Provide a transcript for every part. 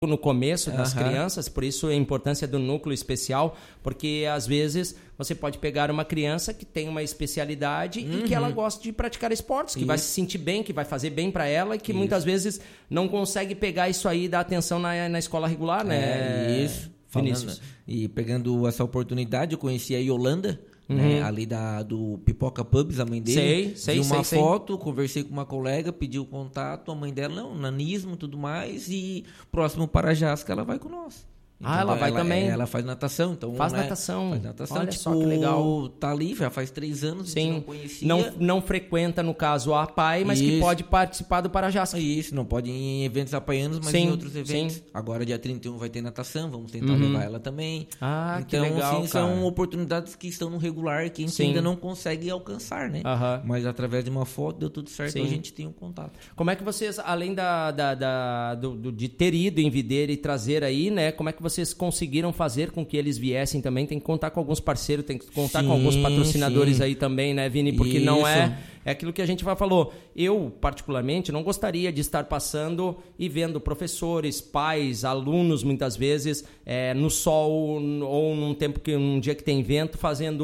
no começo das crianças, por isso a importância do núcleo especial, porque às vezes você pode pegar uma criança que tem uma especialidade e que ela gosta de praticar esportes, que vai se sentir bem, que vai fazer bem para ela e que muitas vezes não consegue pegar isso aí e dar atenção na escola regular, né? Isso. Vinícius. E pegando essa oportunidade, eu conheci a Yolanda, né, ali do Pipoca Pubs, a mãe dele. Vi uma foto, conversei com uma colega, pedi o contato, a mãe dela, não, nanismo e tudo mais, e próximo para Jasca ela vai com nós. Então, ela vai também? Ela faz natação. Então, faz natação. Olha tipo, só que legal. Tá ali, já faz 3 anos, Sim. não conhecia. Não frequenta, no caso, a APAI, mas que pode participar do Parajasca. Isso, não pode ir em eventos apaianos, mas em outros eventos. Agora, dia 31, vai ter natação, vamos tentar levar ela também. Então, que legal, cara. São oportunidades que estão no regular, que a gente ainda não consegue alcançar, né? Mas através de uma foto, deu tudo certo, a gente tem um contato. Como é que vocês, além de ter ido em Videira e trazer aí, né? Como é que vocês conseguiram fazer com que eles viessem também? Tem que contar com alguns parceiros, tem que contar com alguns patrocinadores aí também, né, Vini? Porque não é aquilo que a gente falou. Eu, particularmente, não gostaria de estar passando e vendo professores, pais, alunos, muitas vezes, no sol ou num dia que tem vento, fazendo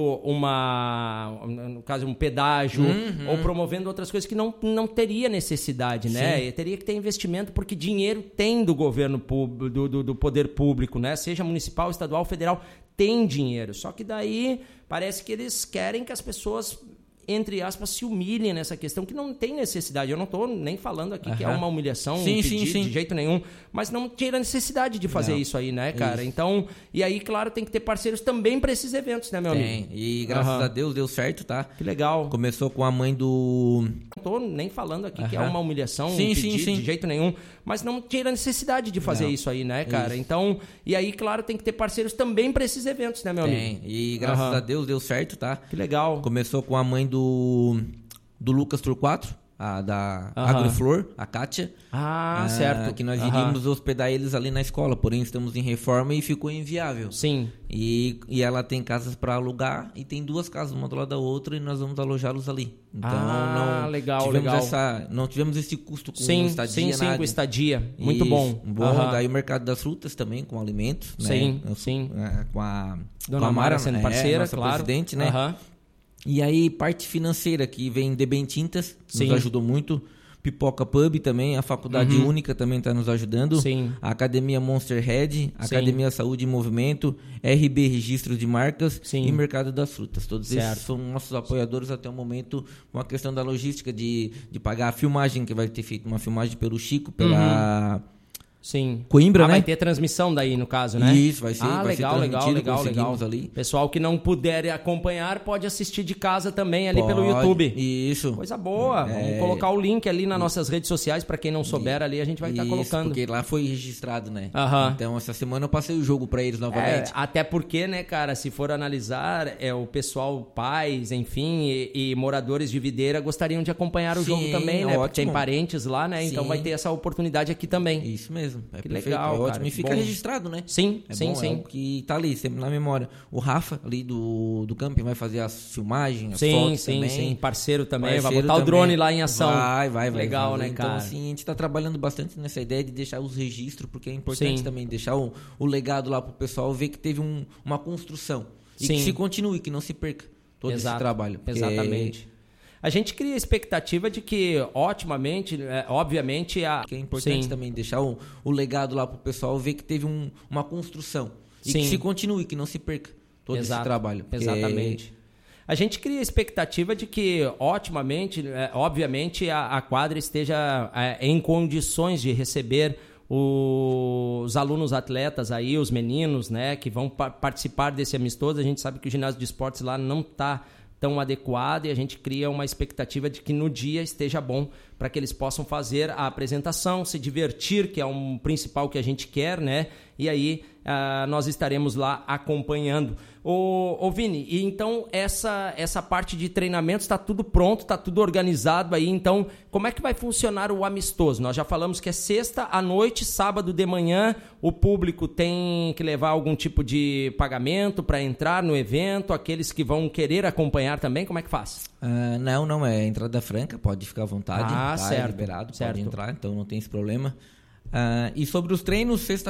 no caso, um pedágio ou promovendo outras coisas que não teria necessidade, né? E teria que ter investimento, porque dinheiro tem do governo público, do poder público, né? Seja municipal, estadual, federal, tem dinheiro. Só que daí parece que eles querem que as pessoas, entre aspas, se humilhem nessa questão, que não tem necessidade. Eu não estou nem falando aqui que é uma humilhação, de jeito nenhum, mas não tira necessidade de fazer isso aí, né, cara? Então, e aí, claro, tem que ter parceiros também para esses eventos, né, meu amigo? Tem, e graças a Deus deu certo, tá? Que legal. Começou com a mãe do... Não estou nem falando aqui que é uma humilhação, de jeito nenhum, mas não tira necessidade de fazer isso aí, né, cara? Então, e aí, claro, tem que ter parceiros também para esses eventos, né, meu amigo? Tem, e graças a Deus deu certo, tá? Que legal. Começou com a mãe do Lucas Torquato, da Agroflor, a Kátia. Certo. Que nós iríamos hospedar eles ali na escola, porém estamos em reforma e ficou inviável. Sim. E ela tem casas para alugar e tem 2 casas, uma do lado da outra, e nós vamos alojá-los ali. Então legal. Não tivemos esse custo com estadia, nada. Com estadia. Muito bom. Daí o mercado das frutas também, com alimentos. Sim. Com a Dona Mara sendo parceira, nossa claro. presidente, né? E aí, parte financeira, que vem de Bem Tintas, nos ajudou muito. Pipoca Pub também, a Faculdade Única também está nos ajudando. Sim. A Academia Monster Head, a Academia Saúde em Movimento, RB Registro de Marcas e Mercado das Frutas. Todos esses são nossos apoiadores até o momento, com a questão da logística de pagar a filmagem, que vai ter feito uma filmagem pelo Chico, pela... Coimbra, né? Vai ter transmissão daí, no caso, né? Isso, vai ser legal. ali. Pessoal que não puder acompanhar, pode assistir de casa também ali pelo YouTube. Isso. Coisa boa. Vamos colocar o link ali nas nossas redes sociais, para quem não souber ali, a gente vai estar colocando. Porque lá foi registrado, né? Então, essa semana eu passei o jogo para eles novamente. Até porque, né, cara, se for analisar, o pessoal, pais, enfim, e moradores de Videira gostariam de acompanhar o jogo também, né? Porque tem parentes lá, né? Então vai ter essa oportunidade aqui também. Isso mesmo. Que perfeito, legal, ótimo. cara, E fica registrado, né? Sim. É o que tá ali, sempre na memória. O Rafa, ali do camping, vai fazer as filmagens, as fotos também. Sim, parceiro também. Vai botar o drone lá em ação. Vai. Legal, fazer. Né, cara? Então, assim, a gente tá trabalhando bastante nessa ideia de deixar os registros, porque é importante também deixar o legado lá pro pessoal ver que teve uma construção. E que se continue, que não se perca todo esse trabalho. Exatamente. A gente cria a expectativa de que, obviamente, que é importante também deixar o legado lá pro pessoal ver que teve uma construção. E que se continue, que não se perca todo esse trabalho. Exatamente. A gente cria a expectativa de que, obviamente, a quadra esteja em condições de receber os alunos atletas aí, os meninos, né, que vão participar desse amistoso. A gente sabe que o ginásio de esportes lá não está tão adequado e a gente cria uma expectativa de que no dia esteja bom para que eles possam fazer a apresentação, se divertir, que é um principal que a gente quer, né? E aí nós estaremos lá acompanhando. Ô Vini, e então essa parte de treinamento está tudo pronto, está tudo organizado aí, então como é que vai funcionar o amistoso? Nós já falamos que é sexta à noite, sábado de manhã, o público tem que levar algum tipo de pagamento para entrar no evento, aqueles que vão querer acompanhar também, como é que faz? Não, é entrada franca, pode ficar à vontade, certo, é liberado, certo. Pode entrar, então não tem esse problema. E sobre os treinos, sexta